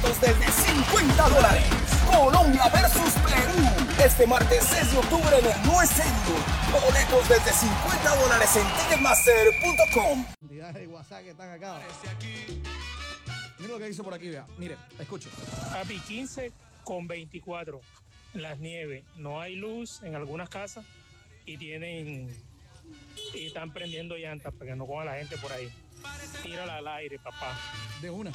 Desde $50. Colombia versus Perú. Este martes 6 de octubre en el No Estadio. Boletos desde $50 en ticketmaster.com. De WhatsApp que están acá. Mira lo que dice por aquí, vea. Mire, escuche. Papi, 15 con 24. Las nieves. No hay luz en algunas casas y están prendiendo llantas para que no coja la gente por ahí. Tírala al aire, papá. De una.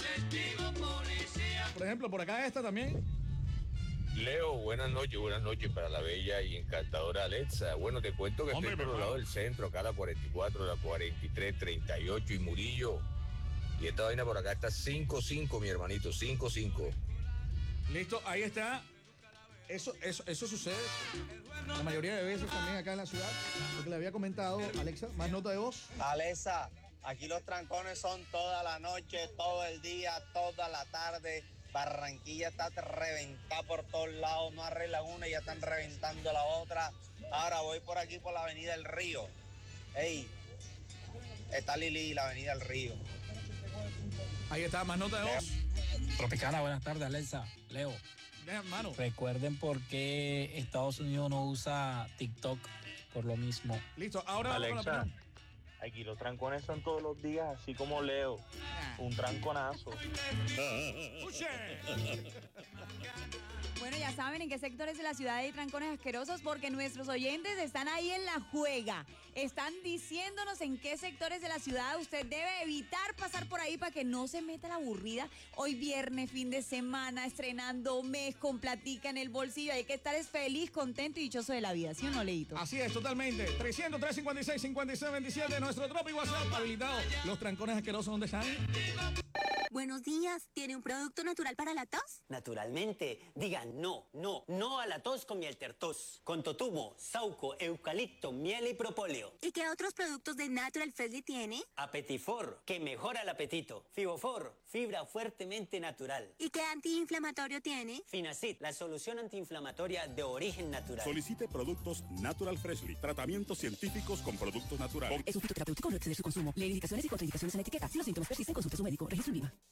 Por ejemplo, por acá esta también. Leo, buenas noches para la bella y encantadora Alexa. Bueno, te cuento que estoy por los lados del centro, acá la 44, la 43, 38 y Murillo. Y esta vaina por acá está 5-5, mi hermanito, 5-5. Listo, ahí está. Eso sucede la mayoría de veces también acá en la ciudad. Lo que le había comentado, Alexa, más nota de voz. Alexa, aquí los trancones son toda la noche, todo el día, toda la tarde. Barranquilla está reventada por todos lados, no arreglan una y ya están reventando la otra. Ahora voy por aquí por la avenida del Río. Ey, está Lili, la avenida del Río. Ahí está, más nota de voz. Tropicana, buenas tardes, Alexa, Leo. Hermano. Recuerden por qué Estados Unidos no usa TikTok por lo mismo. Listo, ahora Alexa, aquí los trancones son todos los días, así como Leo. Un tranconazo. Bueno, ya saben en qué sectores de la ciudad hay trancones asquerosos porque nuestros oyentes están ahí en la juega. Están diciéndonos en qué sectores de la ciudad usted debe evitar pasar por ahí para que no se meta la aburrida. Hoy viernes, fin de semana, estrenando mes con platica en el bolsillo. Hay que estar feliz, contento y dichoso de la vida, ¿sí o no, Leito? Así es, totalmente. 300-356-5627, nuestro Tropic WhatsApp habilitado. Los trancones asquerosos, ¿dónde están? Buenos días, ¿tiene un producto natural para la tos? Naturalmente, digan no a la tos con miel tertos, con totumo, sauco, eucalipto, miel y propóleo. ¿Y qué otros productos de Natural Freshly tiene? Apetifor, que mejora el apetito. Fibofor, fibra fuertemente natural. ¿Y qué antiinflamatorio tiene? Finacid, la solución antiinflamatoria de origen natural. Solicite productos Natural Freshly, tratamientos científicos con productos naturales. Es un fitoterapéutico, no exceder su consumo. Lee indicaciones y contraindicaciones en la etiqueta. Si los síntomas persisten, consulte a su médico. Registro INVIMA.